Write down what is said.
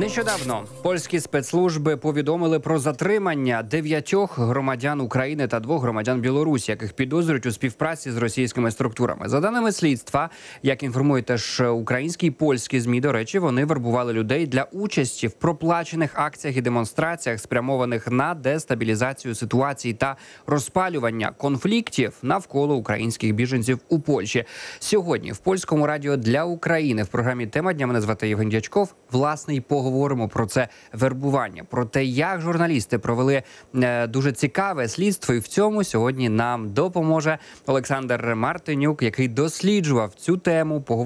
Нещодавно польські спецслужби повідомили про затримання 9 громадян України та 2 громадян Білорусі, яких підозрюють у співпраці з російськими структурами. За даними слідства, як інформують теж українські і польські ЗМІ, до речі, вони вербували людей для участі в проплачених акціях і демонстраціях, спрямованих на дестабілізацію ситуації та розпалювання конфліктів навколо українських біженців у Польщі. Сьогодні в Польському радіо для України в програмі «Тема дня» мене звати Євген Дячков. Власне, і поговоримо про це вербування, про те, як журналісти провели дуже цікаве слідство. І в цьому сьогодні нам допоможе Олександр Мартинюк, який досліджував цю тему.